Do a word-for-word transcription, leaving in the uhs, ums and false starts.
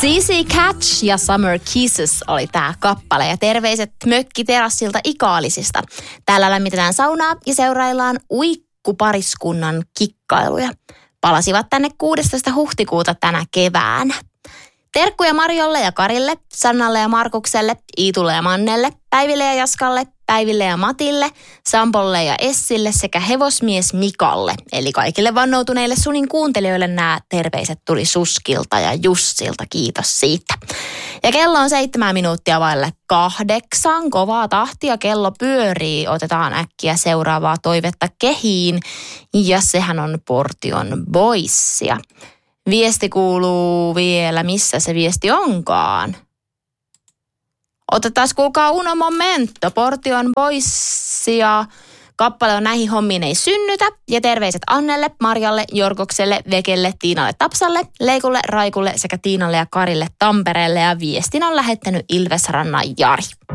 C C Catch ja Summer Kisses oli tää kappale ja terveiset mökkiterassilta Ikaalisista. Täällä lämmitetään saunaa ja seuraillaan uikkupariskunnan kikkailuja. Palasivat tänne kuudestoista huhtikuuta tänä keväänä. Terkkuja Marjolle ja Karille, Sannalle ja Markukselle, Iitulle ja Mannelle, Päiville ja Jaskalle, Päiville ja Matille, Sampolle ja Essille sekä hevosmies Mikalle. Eli kaikille vannoutuneille Sunin kuuntelijoille nämä terveiset tuli Suskilta ja Jussilta. Kiitos siitä. Ja kello on seitsemän minuuttia vaille kahdeksan. Kovaa tahtia kello pyörii. Otetaan äkkiä seuraavaa toivetta kehiin. Ja sehän on Portion Boysia. Viesti kuuluu vielä, missä se viesti onkaan. Otetaan kuulkaa uno momento, Portion Boysia. Kappale on näihin hommiin ei synnytä. Ja terveiset Annelle, Marjalle, Jorgokselle, Vekelle, Tiinalle Tapsalle, Leikulle, Raikulle sekä Tiinalle ja Karille Tampereelle. Ja viestin on lähettänyt Ilvesrannan Jari.